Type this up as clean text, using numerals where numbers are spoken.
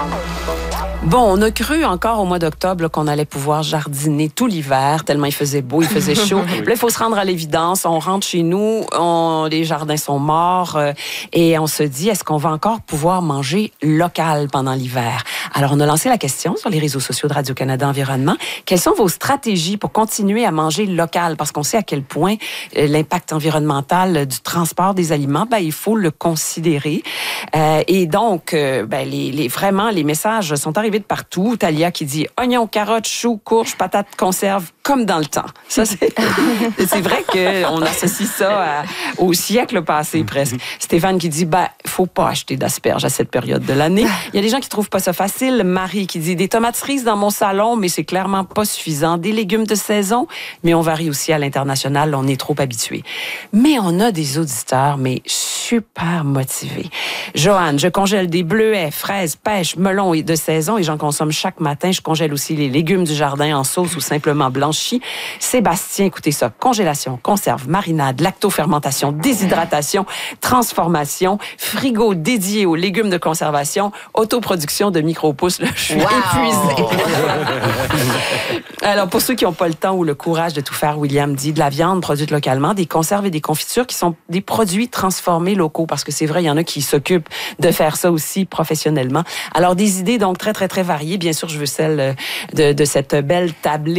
Bon, on a cru encore au mois d'octobre là, qu'on allait pouvoir jardiner tout l'hiver, tellement il faisait beau, il faisait chaud. Là, il faut se rendre à l'évidence. On rentre chez nous, les jardins sont morts et on se dit, est-ce qu'on va encore pouvoir manger local pendant l'hiver? Alors, on a lancé la question sur les réseaux sociaux de Radio-Canada Environnement. Quelles sont vos stratégies pour continuer à manger local? Parce qu'on sait à quel point l'impact environnemental du transport des aliments, il faut le considérer. Et donc, vraiment, les messages sont arrivés de partout. Talia qui dit oignons, carottes, choux, courges, patates, conserves, comme dans le temps. Ça, c'est vrai qu'on associe ça au siècle passé presque. Stéphane qui dit faut pas acheter d'asperges à cette période de l'année. Il y a des gens qui trouvent pas ça facile. Marie qui dit des tomates cerises dans mon salon, mais c'est clairement pas suffisant. Des légumes de saison, mais on varie aussi à l'international. On est trop habitué. Mais on a des auditeurs, mais super motivés. Joanne, je congèle des bleuets, fraises, pêches, melons de saison et j'en consomme chaque matin. Je congèle aussi les légumes du jardin en sauce ou simplement blanchis. Sébastien, écoutez ça, congélation, conserve, marinade, lactofermentation, déshydratation, transformation, frigo dédié aux légumes de conservation, autoproduction de micro-pousses. Là, je suis épuisée. Alors, pour ceux qui n'ont pas le temps ou le courage de tout faire, William dit de la viande produite localement, des conserves et des confitures qui sont des produits transformés locaux, parce que c'est vrai, il y en a qui s'occupent de faire ça aussi professionnellement. Alors, des idées donc très, très, très variées. Bien sûr, je veux celle de cette belle tablée